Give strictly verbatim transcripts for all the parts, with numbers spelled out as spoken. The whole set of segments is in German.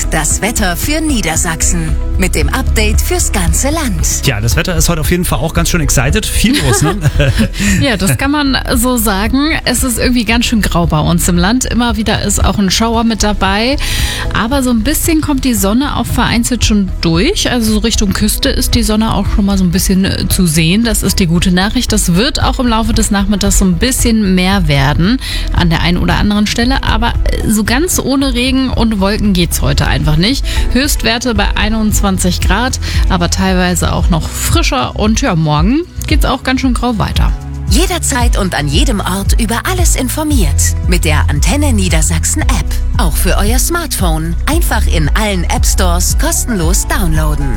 Das Wetter für Niedersachsen. Mit dem Update fürs ganze Land. Ja, das Wetter ist heute auf jeden Fall auch ganz schön excited. Viel los, ne? Ja, das kann man so sagen. Es ist irgendwie ganz schön grau bei uns im Land. Immer wieder ist auch ein Schauer mit dabei. Aber so ein bisschen kommt die Sonne auch vereinzelt schon durch. Also so Richtung Küste ist die Sonne auch schon mal so ein bisschen zu sehen. Das ist die gute Nachricht. Das wird auch im Laufe des Nachmittags so ein bisschen mehr werden an der einen oder anderen Stelle. Aber so ganz ohne Regen und Wolken geht's heute einfach nicht. Höchstwerte bei einundzwanzig Grad, aber teilweise auch noch frischer. Und ja, morgen geht's auch ganz schön grau weiter. Jederzeit und an jedem Ort über alles informiert. Mit der Antenne Niedersachsen App. Auch für euer Smartphone. Einfach in allen App Stores kostenlos downloaden.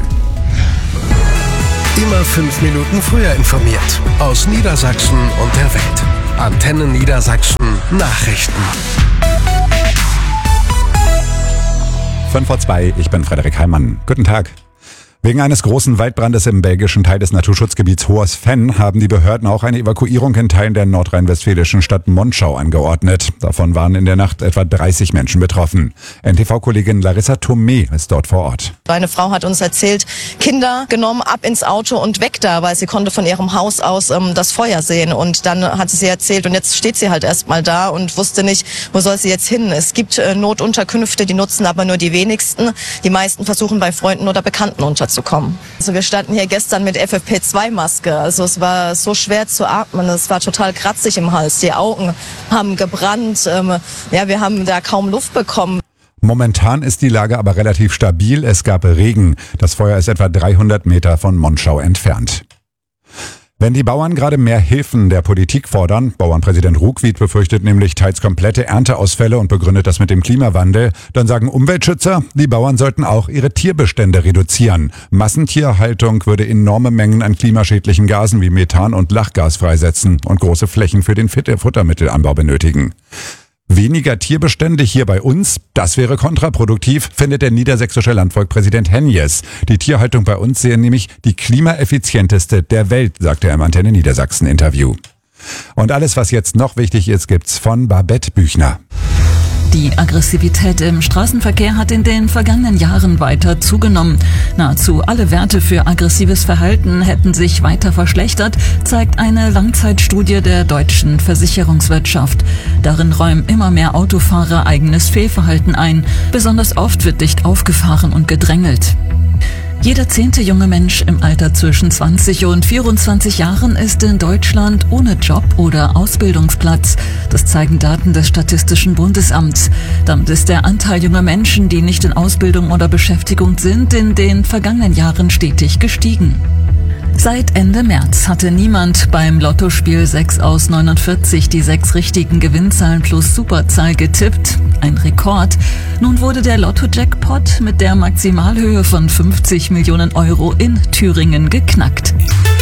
Immer fünf Minuten früher informiert. Aus Niedersachsen und der Welt. Antenne Niedersachsen Nachrichten. fünf vor zwei, ich bin Frederik Heimann. Guten Tag. Wegen eines großen Waldbrandes im belgischen Teil des Naturschutzgebiets Hohes Venn haben die Behörden auch eine Evakuierung in Teilen der nordrhein-westfälischen Stadt Monschau angeordnet. Davon waren in der Nacht etwa dreißig Menschen betroffen. N T V-Kollegin Larissa Thomé ist dort vor Ort. Eine Frau hat uns erzählt, Kinder genommen, ab ins Auto und weg da, weil sie konnte von ihrem Haus aus ähm, das Feuer sehen. Und dann hat sie erzählt, und jetzt steht sie halt erstmal da und wusste nicht, wo soll sie jetzt hin. Es gibt äh, Notunterkünfte, die nutzen aber nur die wenigsten. Die meisten versuchen bei Freunden oder Bekannten unterzukommen. Also wir standen hier gestern mit F F P zwei Maske. Also es war so schwer zu atmen. Es war total kratzig im Hals. Die Augen haben gebrannt. Ähm, ja, wir haben da kaum Luft bekommen. Momentan ist die Lage aber relativ stabil. Es gab Regen. Das Feuer ist etwa dreihundert Meter von Monschau entfernt. Wenn die Bauern gerade mehr Hilfen der Politik fordern, Bauernpräsident Ruckwied befürchtet nämlich teils komplette Ernteausfälle und begründet das mit dem Klimawandel, dann sagen Umweltschützer, die Bauern sollten auch ihre Tierbestände reduzieren. Massentierhaltung würde enorme Mengen an klimaschädlichen Gasen wie Methan und Lachgas freisetzen und große Flächen für den Futtermittelanbau benötigen. Weniger Tierbestände hier bei uns, das wäre kontraproduktiv, findet der niedersächsische Landvolkpräsident Henjes. Die Tierhaltung bei uns sehe nämlich die klimaeffizienteste der Welt, sagte er im Antenne Niedersachsen Interview. Und alles, was jetzt noch wichtig ist, gibt's von Babette Büchner. Die Aggressivität im Straßenverkehr hat in den vergangenen Jahren weiter zugenommen. Nahezu alle Werte für aggressives Verhalten hätten sich weiter verschlechtert, zeigt eine Langzeitstudie der deutschen Versicherungswirtschaft. Darin räumen immer mehr Autofahrer eigenes Fehlverhalten ein. Besonders oft wird dicht aufgefahren und gedrängelt. Jeder zehnte junge Mensch im Alter zwischen zwanzig und vierundzwanzig Jahren ist in Deutschland ohne Job oder Ausbildungsplatz. Das zeigen Daten des Statistischen Bundesamts. Damit ist der Anteil junger Menschen, die nicht in Ausbildung oder Beschäftigung sind, in den vergangenen Jahren stetig gestiegen. Seit Ende März hatte niemand beim Lottospiel sechs aus neunundvierzig die sechs richtigen Gewinnzahlen plus Superzahl getippt. Ein Rekord. Nun wurde der Lotto-Jackpot mit der Maximalhöhe von fünfzig Millionen Euro in Thüringen geknackt.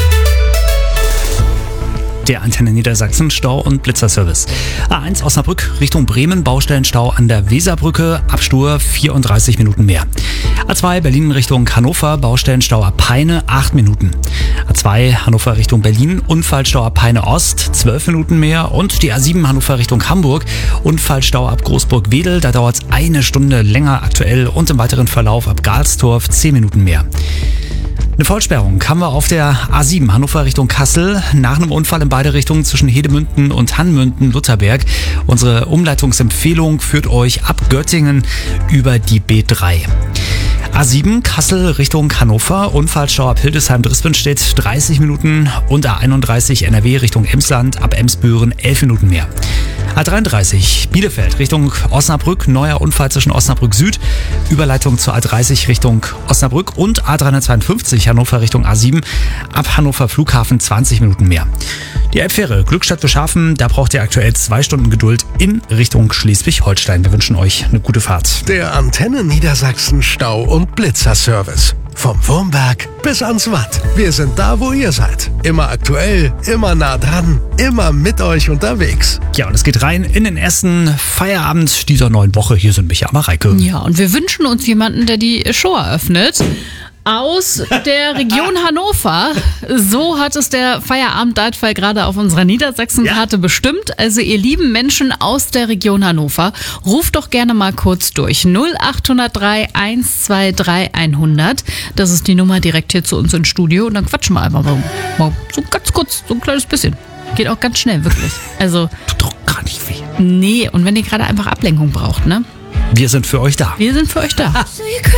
Der Antenne Niedersachsen Stau- und Blitzerservice. A eins Osnabrück Richtung Bremen, Baustellenstau an der Weserbrücke, Abstur vierunddreißig Minuten mehr. A zwei Berlin Richtung Hannover, Baustellenstau ab Peine, acht Minuten. A zwei Hannover Richtung Berlin, Unfallstau ab Peine Ost, zwölf Minuten mehr. Und die A sieben Hannover Richtung Hamburg, Unfallstau ab Großburg-Wedel, da dauert es eine Stunde länger aktuell und im weiteren Verlauf ab Galstorf zehn Minuten mehr. Eine Vollsperrung haben wir auf der A sieben Hannover Richtung Kassel nach einem Unfall in beide Richtungen zwischen Hedemünden und Hannmünden-Lutherberg. Unsere Umleitungsempfehlung führt euch ab Göttingen über die B drei. A sieben Kassel Richtung Hannover, Unfallstau ab Hildesheim-Drispenstedt dreißig Minuten und A einunddreißig N R W Richtung Emsland ab Emsbüren elf Minuten mehr. A dreiunddreißig Bielefeld Richtung Osnabrück, neuer Unfall zwischen Osnabrück Süd, Überleitung zur A dreißig Richtung Osnabrück und A dreihundertzweiundfünfzig Hannover Richtung A sieben, ab Hannover Flughafen zwanzig Minuten mehr. Die Elbfähre Glückstadt Beschafen, da braucht ihr aktuell zwei Stunden Geduld in Richtung Schleswig-Holstein. Wir wünschen euch eine gute Fahrt. Der Antenne Niedersachsen Stau- und Blitzerservice. Vom Wurmberg bis ans Watt. Wir sind da, wo ihr seid. Immer aktuell, immer nah dran, immer mit euch unterwegs. Ja, und es geht rein in den ersten Feierabend dieser neuen Woche. Hier sind Micha und Mareike. Ja, und wir wünschen uns jemanden, der die Show eröffnet. aus der Region Hannover. So hat es der Feierabend-Leitfall gerade auf unserer Niedersachsen-Karte ja. bestimmt. Also ihr lieben Menschen aus der Region Hannover, ruft doch gerne mal kurz durch. null acht null drei eins zwei drei hundert. Das ist die Nummer direkt hier zu uns ins Studio. Und dann quatschen wir einfach mal, mal so ganz kurz, so ein kleines bisschen. Geht auch ganz schnell, wirklich. Also tut doch gar nicht weh. Nee, und wenn ihr gerade einfach Ablenkung braucht, ne? Wir sind für euch da. Wir sind für euch da.